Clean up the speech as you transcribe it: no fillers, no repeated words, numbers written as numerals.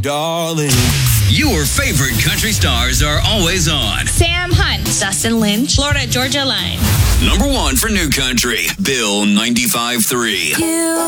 darling. Your favorite country stars are always on. Sam Hunt, Dustin Lynch, Florida Georgia Line. Number one for new country, Bill 95.3.